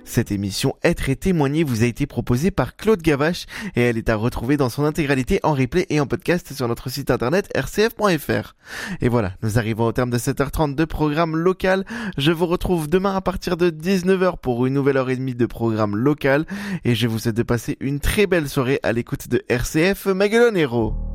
Cette émission Être et témoigner vous a été proposée par Claude Gavache et elle est à retrouver dans son intégralité en replay et en podcast sur notre site internet rcf.fr. Et voilà, nous arrivons au terme de 7h30 de programme local. Je vous retrouve demain à partir de 19h pour une nouvelle heure et demie de programme local et je vous souhaite de passer une très belle soirée à l'écoute de RCF Maguelonero.